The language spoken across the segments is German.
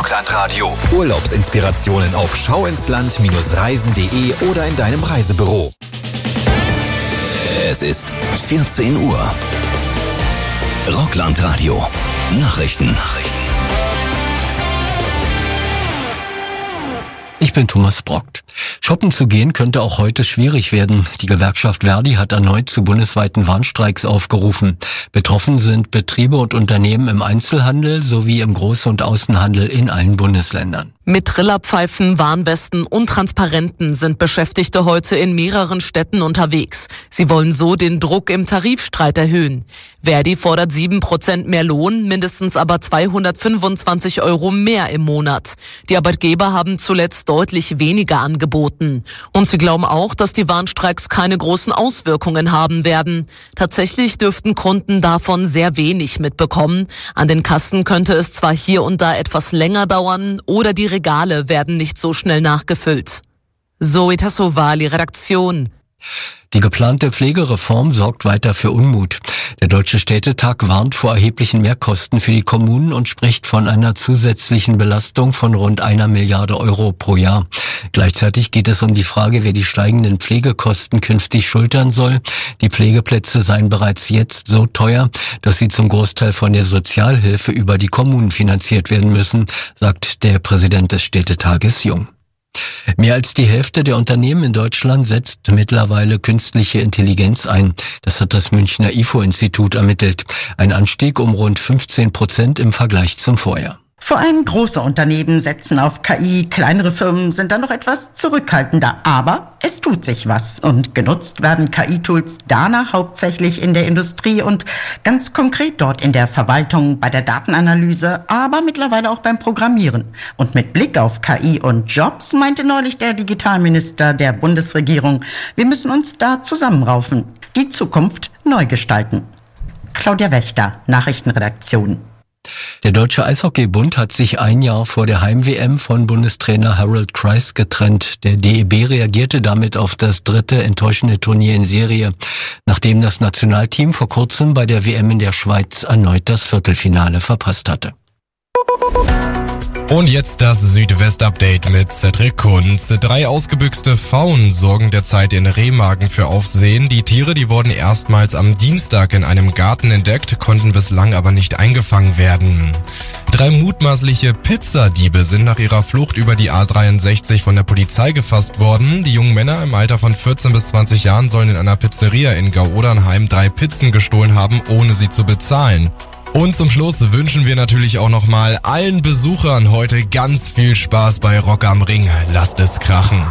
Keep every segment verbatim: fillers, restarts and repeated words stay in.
Rockland Radio. Urlaubsinspirationen auf schauinsland Reisen punkt de oder in deinem Reisebüro. Es ist vierzehn Uhr. Rockland Radio. Nachrichten. Ich bin Thomas Brockt. Shoppen zu gehen könnte auch heute schwierig werden. Die Gewerkschaft Verdi hat erneut zu bundesweiten Warnstreiks aufgerufen. Betroffen sind Betriebe und Unternehmen im Einzelhandel sowie im Groß- und Außenhandel in allen Bundesländern. Mit Trillerpfeifen, Warnwesten und Transparenten sind Beschäftigte heute in mehreren Städten unterwegs. Sie wollen so den Druck im Tarifstreit erhöhen. Verdi fordert sieben Prozent mehr Lohn, mindestens aber zweihundertfünfundzwanzig Euro mehr im Monat. Die Arbeitgeber haben zuletzt deutlich weniger angeboten. Und sie glauben auch, dass die Warnstreiks keine großen Auswirkungen haben werden. Tatsächlich dürften Kunden davon sehr wenig mitbekommen. An den Kassen könnte es zwar hier und da etwas länger dauern oder die Regale werden nicht so schnell nachgefüllt. Zoe Tassovali, Redaktion. Die geplante Pflegereform sorgt weiter für Unmut. Der Deutsche Städtetag warnt vor erheblichen Mehrkosten für die Kommunen und spricht von einer zusätzlichen Belastung von rund einer Milliarde Euro pro Jahr. Gleichzeitig geht es um die Frage, wer die steigenden Pflegekosten künftig schultern soll. Die Pflegeplätze seien bereits jetzt so teuer, dass sie zum Großteil von der Sozialhilfe über die Kommunen finanziert werden müssen, sagt der Präsident des Städtetages Jung. Mehr als die Hälfte der Unternehmen in Deutschland setzt mittlerweile künstliche Intelligenz ein. Das hat das Münchner I F O-Institut ermittelt. Ein Anstieg um rund fünfzehn Prozent im Vergleich zum Vorjahr. Vor allem große Unternehmen setzen auf K I, kleinere Firmen sind dann noch etwas zurückhaltender. Aber es tut sich was und genutzt werden K I-Tools danach hauptsächlich in der Industrie und ganz konkret dort in der Verwaltung, bei der Datenanalyse, aber mittlerweile auch beim Programmieren. Und mit Blick auf K I und Jobs meinte neulich der Digitalminister der Bundesregierung, wir müssen uns da zusammenraufen, die Zukunft neu gestalten. Claudia Wächter, Nachrichtenredaktion. Der Deutsche Eishockeybund hat sich ein Jahr vor der Heim-W M von Bundestrainer Harold Kreis getrennt. Der D E B reagierte damit auf das dritte enttäuschende Turnier in Serie, nachdem das Nationalteam vor kurzem bei der W M in der Schweiz erneut das Viertelfinale verpasst hatte. Und jetzt das Südwest-Update mit Cedric Kunz. Drei ausgebüxte Pfauen sorgen derzeit in Remagen für Aufsehen. Die Tiere, die wurden erstmals am Dienstag in einem Garten entdeckt, konnten bislang aber nicht eingefangen werden. Drei mutmaßliche Pizzadiebe sind nach ihrer Flucht über die A dreiundsechzig von der Polizei gefasst worden. Die jungen Männer im Alter von vierzehn bis zwanzig Jahren sollen in einer Pizzeria in Gau-Odernheim drei Pizzen gestohlen haben, ohne sie zu bezahlen. Und zum Schluss wünschen wir natürlich auch nochmal allen Besuchern heute ganz viel Spaß bei Rock am Ring. Lasst es krachen.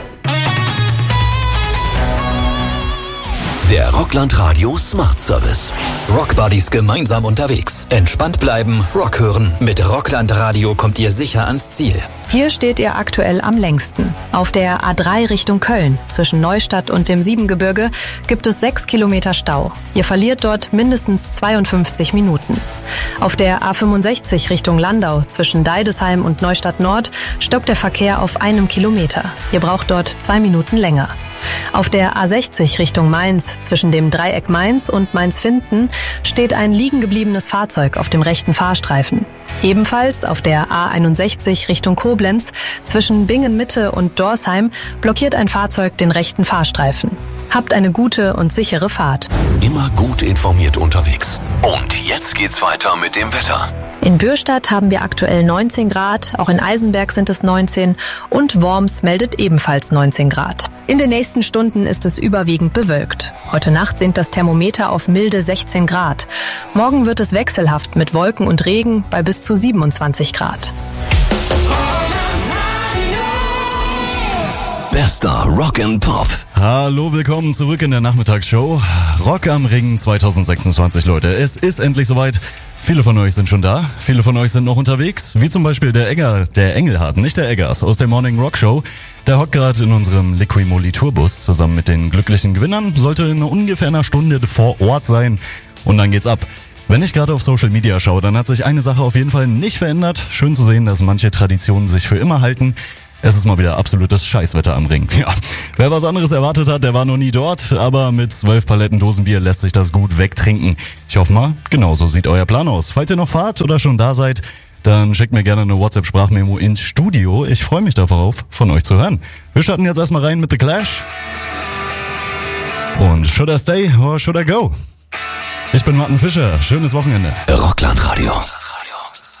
Der Rockland Radio Smart Service. Rockbuddies gemeinsam unterwegs. Entspannt bleiben, Rock hören. Mit Rockland Radio kommt ihr sicher ans Ziel. Hier steht ihr aktuell am längsten. Auf der A drei Richtung Köln, zwischen Neustadt und dem Siebengebirge, gibt es sechs Kilometer Stau. Ihr verliert dort mindestens zweiundfünfzig Minuten. Auf der A fünfundsechzig Richtung Landau, zwischen Deidesheim und Neustadt Nord, stockt der Verkehr auf einem Kilometer. Ihr braucht dort zwei Minuten länger. Auf der A sechzig Richtung Mainz, zwischen dem Dreieck Mainz und Mainz-Finden, steht ein liegen gebliebenes Fahrzeug auf dem rechten Fahrstreifen. Ebenfalls auf der A einundsechzig Richtung Koblenz, zwischen Bingen-Mitte und Dorsheim, blockiert ein Fahrzeug den rechten Fahrstreifen. Habt eine gute und sichere Fahrt. Immer gut informiert unterwegs. Und jetzt geht's weiter mit dem Wetter. In Bürstadt haben wir aktuell neunzehn Grad, auch in Eisenberg sind es neunzehn und Worms meldet ebenfalls neunzehn Grad. In den nächsten Stunden ist es überwiegend bewölkt. Heute Nacht sinkt das Thermometer auf milde sechzehn Grad. Morgen wird es wechselhaft mit Wolken und Regen bei bis zu siebenundzwanzig Grad. Bester Rock and Pop. Hallo, willkommen zurück in der Nachmittagsshow. Rock am Ring zwanzig sechsundzwanzig, Leute. Es ist endlich soweit. Viele von euch sind schon da. Viele von euch sind noch unterwegs. Wie zum Beispiel der Egger, der Engelhardt, nicht der Eggers, aus der Morning Rock Show. Der hockt gerade in unserem Liquimoli Tourbus zusammen mit den glücklichen Gewinnern. Sollte in ungefähr einer Stunde vor Ort sein. Und dann geht's ab. Wenn ich gerade auf Social Media schaue, dann hat sich eine Sache auf jeden Fall nicht verändert. Schön zu sehen, dass manche Traditionen sich für immer halten. Es ist mal wieder absolutes Scheißwetter am Ring. Ja, wer was anderes erwartet hat, der war noch nie dort, aber mit zwölf Paletten Dosenbier lässt sich das gut wegtrinken. Ich hoffe mal, genauso sieht euer Plan aus. Falls ihr noch fahrt oder schon da seid, dann schickt mir gerne eine WhatsApp-Sprachmemo ins Studio. Ich freue mich darauf, von euch zu hören. Wir starten jetzt erstmal rein mit The Clash. Und Should I Stay or Should I Go? Ich bin Martin Fischer. Schönes Wochenende. Rockland Radio.